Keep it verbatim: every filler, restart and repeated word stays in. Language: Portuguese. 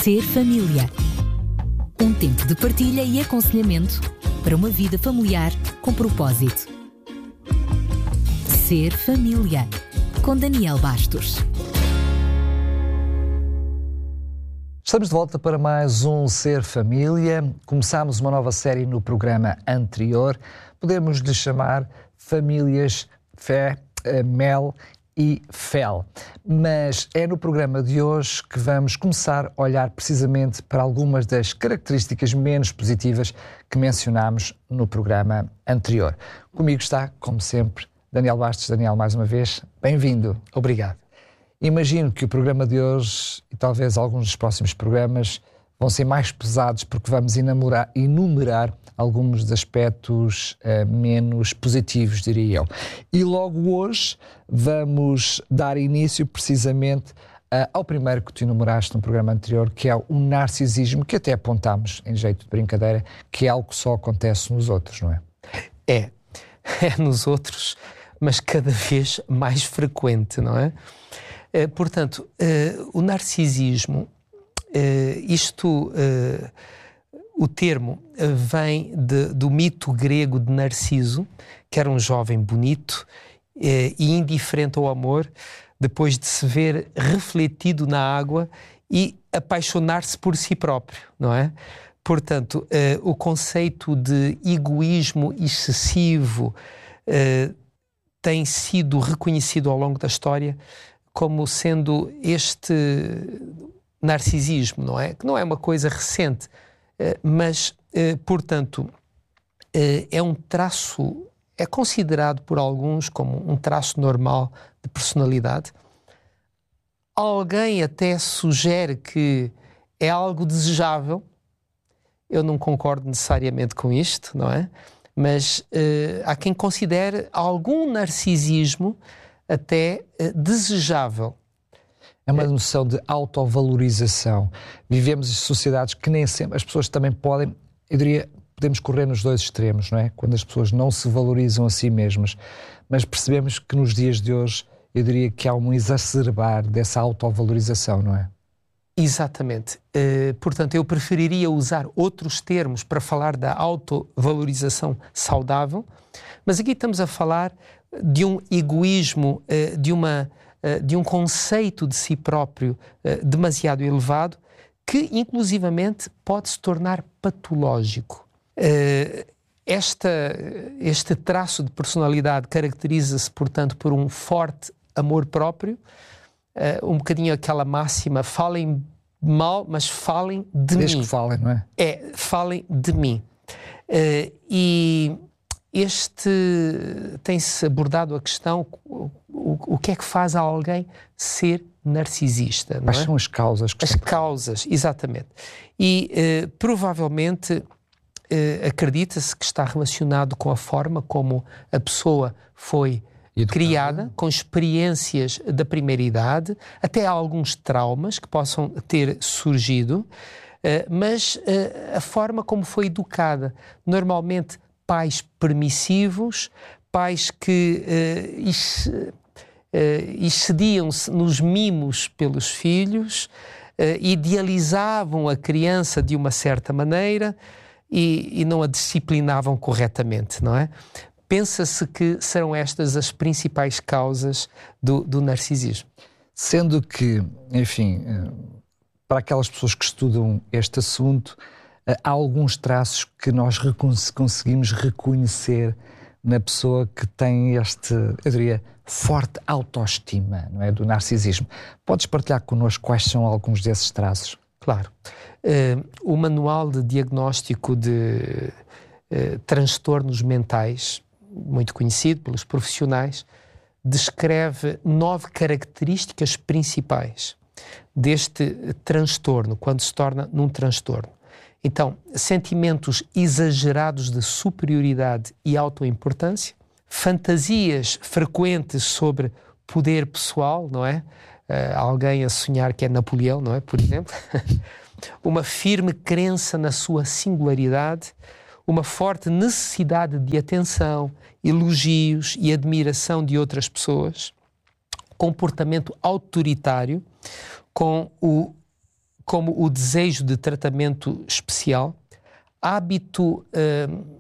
Ser família. Um tempo de partilha e aconselhamento para uma vida familiar com propósito. Ser família. Com Daniel Bastos. Estamos de volta para mais um Ser Família. Começámos uma nova série no programa anterior. Podemos lhe chamar Famílias Fé, Mel e Fel. Mas é no programa de hoje que vamos começar a olhar precisamente para algumas das características menos positivas que mencionámos no programa anterior. Comigo está, como sempre, Daniel Bastos. Daniel, mais uma vez, bem-vindo. Obrigado. Imagino que o programa de hoje e talvez alguns dos próximos programas vão ser mais pesados porque vamos enumerar, enumerar alguns dos aspectos uh, menos positivos, diria eu. E logo hoje vamos dar início precisamente uh, ao primeiro que tu enumeraste no programa anterior, que é o narcisismo, que até apontámos em jeito de brincadeira, que é algo que só acontece nos outros, não é? É, é nos outros, mas cada vez mais frequente, não é? Uh, portanto, uh, o narcisismo, uh, isto, uh, o termo uh, vem de, do mito grego de Narciso, que era um jovem bonito uh, e indiferente ao amor, depois de se ver refletido na água e apaixonar-se por si próprio, não é? Portanto, uh, o conceito de egoísmo excessivo uh, tem sido reconhecido ao longo da história como sendo este narcisismo, não é? Que não é uma coisa recente, mas, portanto, é um traço, é considerado por alguns como um traço normal de personalidade. Alguém até sugere que é algo desejável. Eu não concordo necessariamente com isto, não é? Mas há quem considere algum narcisismo até uh, desejável. É uma noção de autovalorização. Vivemos em sociedades que nem sempre... As pessoas também podem... Eu diria, podemos correr nos dois extremos, não é? Quando as pessoas não se valorizam a si mesmas. Mas percebemos que nos dias de hoje, eu diria que há um exacerbar dessa autovalorização, não é? Exatamente. Uh, portanto, eu preferiria usar outros termos para falar da autovalorização saudável, mas aqui estamos a falar de um egoísmo, de, uma, de um conceito de si próprio demasiado elevado, que inclusivamente pode se tornar patológico. Esta, este traço de personalidade caracteriza-se, portanto, por um forte amor próprio, um bocadinho aquela máxima, falem mal, mas falem de Desde mim. que falem, não é? É, falem de mim. E... Este tem-se abordado a questão, o, o, o que é que faz a alguém ser narcisista? Quais não é? são as causas? Que as são... causas, exatamente. E eh, provavelmente eh, acredita-se que está relacionado com a forma como a pessoa foi Educada. criada, com experiências da primeira idade, até alguns traumas que possam ter surgido, eh, mas eh, a forma como foi educada, normalmente pais permissivos, pais que uh, ex, uh, excediam-se nos mimos pelos filhos, uh, idealizavam a criança de uma certa maneira e, e não a disciplinavam corretamente, não é? Pensa-se que serão estas as principais causas do, do narcisismo. Sendo que, enfim, para aquelas pessoas que estudam este assunto, há alguns traços que nós recon- conseguimos reconhecer na pessoa que tem este, eu diria, forte autoestima, não é? Do narcisismo. Podes partilhar connosco quais são alguns desses traços? Claro. Uh, o Manual de Diagnóstico de uh, Transtornos Mentais, muito conhecido pelos profissionais, descreve nove características principais deste transtorno, quando se torna num transtorno. Então, sentimentos exagerados de superioridade e autoimportância, fantasias frequentes sobre poder pessoal, não é? Uh, alguém a sonhar que é Napoleão, não é? Por exemplo. Uma firme crença na sua singularidade, uma forte necessidade de atenção, elogios e admiração de outras pessoas, comportamento autoritário, com o como o desejo de tratamento especial, hábito uh,